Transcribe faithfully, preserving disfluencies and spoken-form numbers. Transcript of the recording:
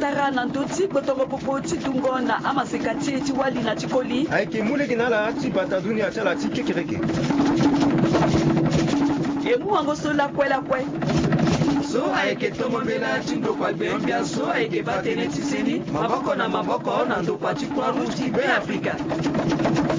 tara na ndoti botoro popo titungona ama sekati tiwali na tikoli aike mule kinala ti bataduni achala ti kekereke emu wango sola kwela kwe so aike tomombela tindokwa gbeombia so aike batene tiseni maboko na maboko na ndokwa tikwaru ti be Afrika